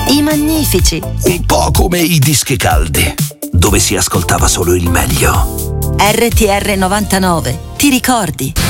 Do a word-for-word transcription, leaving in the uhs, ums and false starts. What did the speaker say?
I Magnifici. Un po' come i dischi caldi, dove si ascoltava solo il meglio. R T R novantanove, ti ricordi?